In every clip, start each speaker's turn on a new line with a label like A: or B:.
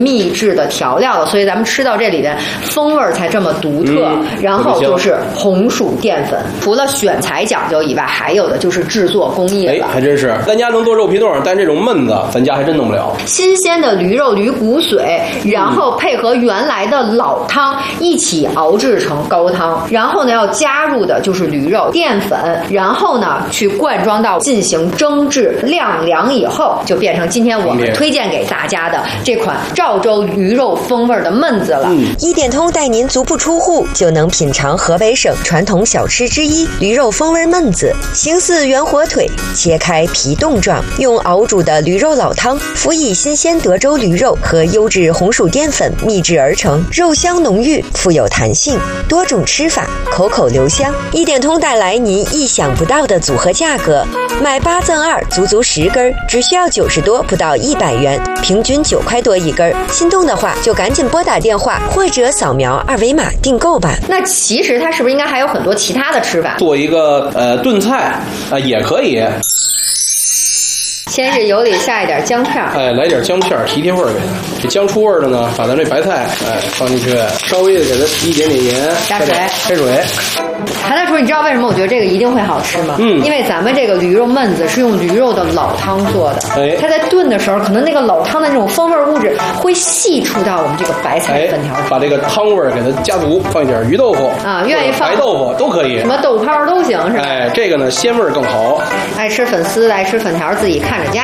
A: 秘制的调料的，所以咱们吃到这里边风味才这么独特。然后就是红薯淀粉，除了选材讲究以外，还有的就是制作工艺了。
B: 还真是，咱家能做肉皮冻，但这种焖子咱家还真弄不了。
A: 新鲜的驴肉、驴骨髓，然后配合原来的老汤一起熬制成高汤，然后呢要加入的就是驴肉、淀粉，然后呢去灌装到进行蒸制晾凉以后，就变成今天我们推荐给大家的这款赵州驴肉风味的焖子了。
C: 一点通带您足不出户就能品尝河北省传统小吃之一驴肉风味焖子，形似圆火腿，切开皮冻状，用熬煮的驴肉老汤辅以新鲜德州驴肉和优质红薯淀粉秘制而成，肉香浓郁，富有弹性，多种吃法，口口留香。一点通带来您意想不到的组合价格，买8赠2，足足10根，只需要90多，不到100元，平均9块多一根。心动的话就赶紧拨打电话或者扫描2维码订购吧。
A: 那其实它是不是应该还有很多其他的吃法？
B: 做一个炖菜也可以。
A: 先是油里下一点姜片，
B: 来点姜片提提味儿给它。这姜出味儿的呢，把咱这白菜放进去，稍微的给它一点点盐，
A: 加水，
B: 开水。
A: 韩大厨，你知道为什么我觉得这个一定会好吃吗？因为咱们这个驴肉焖子是用驴肉的老汤做的，它在炖的时候，可能那个老汤的那种风味物质会析出到我们这个白菜粉条，
B: 把这个汤味儿给它加足，放一点鱼豆腐
A: 愿意放
B: 白豆腐都可以，
A: 什么豆泡都行，是吧？
B: 这个呢鲜味更好。
A: 爱吃粉丝的，爱吃粉条，自己看着加。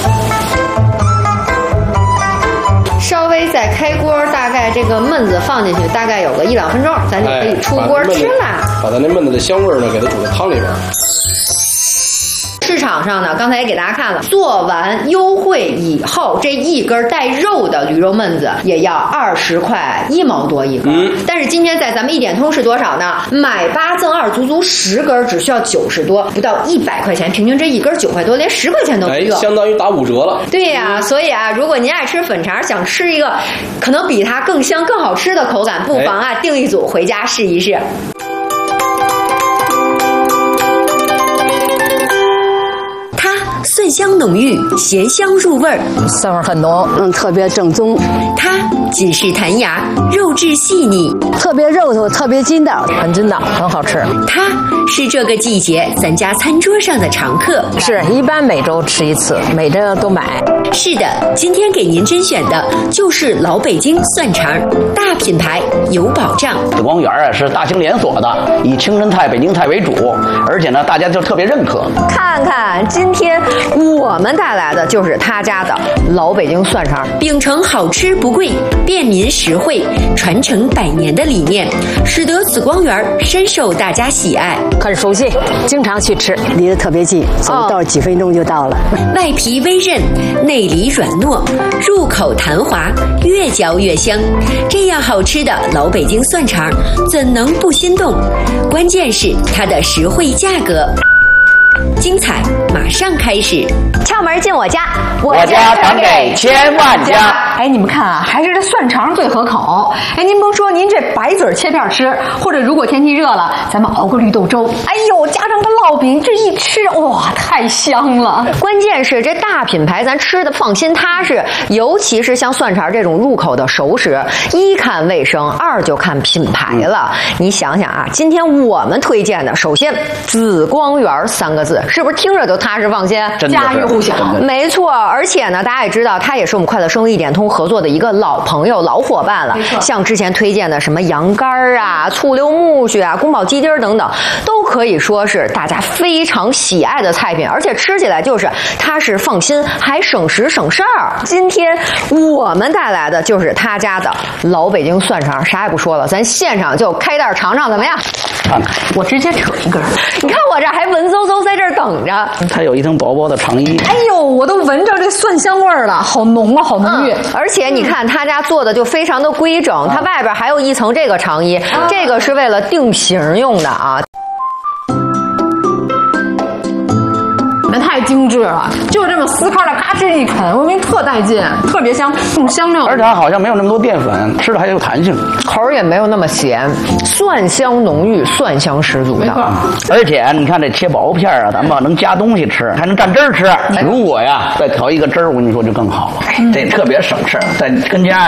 A: 稍微再开锅，大概这个焖子放进去，大概有个1-2分钟，咱就可以出锅吃啦。
B: 把咱那焖子的香味呢，给它煮到汤里边。
A: 市场上呢，刚才也给大家看了，做完优惠以后，这一根带肉的驴肉焖子也要20块1毛多一根。但是今天在咱们一点通是多少呢？买8赠2，足足10根，只需要90多，不到100块钱，平均这一根9块多，连10块钱都没有，
B: 相当于打5折了。
A: 对呀，所以如果您爱吃粉肠，想吃一个可能比它更香、更好吃的口感，不妨订一组回家试一试。
C: 蒜香浓郁，咸香入味儿，
D: 蒜味很浓，特别正宗。
C: 它紧实弹牙，肉质细腻，
D: 特别肉头，特别筋道，很筋道，很好吃。
C: 它是这个季节咱家餐桌上的常客，
D: 是一般每周吃一次，每周都买。
C: 是的，今天给您甄选的就是老北京蒜肠，大品牌有保障。
E: 紫光园是大型连锁的，以清真菜、北京菜为主，而且呢，大家就特别认可。
A: 看看今天我们带来的就是他家的老北京蒜肠，
C: 秉承好吃不贵、便民实惠、传承100年的理念，使得紫光园深受大家喜爱。
D: 很熟悉，经常去吃，离得特别近，走到几分钟就到了。
C: 外皮微韧，内里软糯，入口弹滑，越嚼越香。这样好吃的老北京蒜肠，怎能不心动？关键是它的实惠价格。精彩马上开始，
A: 敲门进我家，
E: 我家常给千万家。
F: 你们看还是这蒜肠最合口。您甭说，您这白嘴切片吃，或者如果天气热了，咱们熬个绿豆粥，加上个烙饼，这一吃哇，太香了。
A: 关键是这大品牌咱吃的放心踏实，尤其是像蒜肠这种入口的熟食，一看卫生，二就看品牌了。你想想今天我们推荐的，首先紫光园3个字，是不是听着就踏实放心，
F: 家喻户晓？
A: 没错，而且呢，大家也知道，它也是我们快乐生活一点通合作的一个老朋友、老伙伴了。像之前推荐的什么羊肝醋溜木须宫保鸡丁等等，都可以说是大家非常喜爱的菜品，而且吃起来就是它是放心，还省时省事儿。今天我们带来的就是他家的老北京蒜肠，啥也不说了，咱现场就开袋尝尝，怎么样？
E: 看看，
F: 我直接扯一根。
A: 你看我这还文绉绉在这儿等着。
E: 它有一层薄薄的肠衣。
F: 我都闻着这蒜香味儿了，好浓啊，好浓郁。
A: 而且你看他家做的就非常的规整，它外边还有一层这个肠衣，这个是为了定型用的啊。
F: 那太精致制了，就这么撕开了，嘎吱一啃，我跟你特带劲，特别香，用香料，
E: 而且它好像没有那么多淀粉，吃的还有弹性，
A: 口儿也没有那么咸，蒜香浓郁，蒜香十足的。
E: 而且你看这切薄片啊，咱们能加东西吃，还能蘸汁儿吃。如果呀再调一个汁儿，我跟你说就更好了，这特别省事儿，再跟家